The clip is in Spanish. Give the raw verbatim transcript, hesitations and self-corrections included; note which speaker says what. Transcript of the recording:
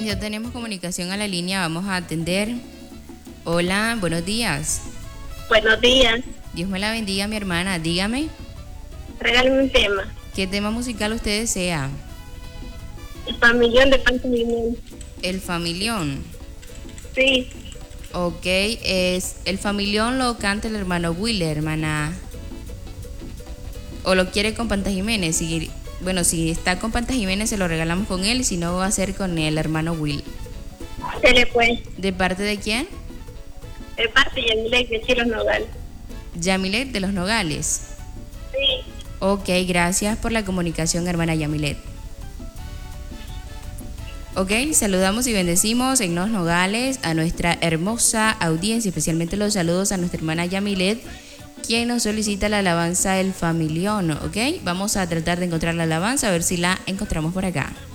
Speaker 1: ya tenemos comunicación a la línea, vamos a atender. Hola, buenos días.
Speaker 2: Buenos días.
Speaker 1: Dios me la bendiga, mi hermana. Dígame,
Speaker 2: Regálame un tema.
Speaker 1: ¿qué tema musical usted desea?
Speaker 2: El familión de Pantomimón.
Speaker 1: El familión.
Speaker 2: Sí.
Speaker 1: Ok, es el familión lo canta el hermano Will, hermana. ¿O lo quiere con Panta Jiménez? Si, bueno, si está con Panta Jiménez se lo regalamos con él, si no va a ser con el hermano Will.
Speaker 2: Se le fue.
Speaker 1: ¿De parte de quién?
Speaker 2: De parte de Yamilet de Chilos Nogal.
Speaker 1: Yamilet de los Nogales.
Speaker 2: Sí.
Speaker 1: Ok, gracias por la comunicación, hermana Yamilet. Ok, saludamos y bendecimos en Los Nogales a nuestra hermosa audiencia, especialmente los saludos a nuestra hermana Yamilet, quien nos solicita la alabanza El Familión. Ok, vamos a tratar de encontrar la alabanza, a ver si la encontramos por acá.